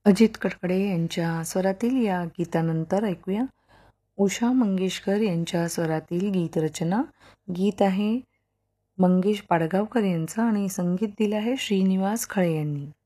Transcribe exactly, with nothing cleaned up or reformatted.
अजित कडकडे यांच्या स्वरातील या गीतानंतर ऐकूया उषा मंगेशकर यांच्या स्वरातील गीतरचना. गीत आहे मंगेश पाडगावकर यांचं आणि संगीत दिलं आहे श्रीनिवास खळे यांनी.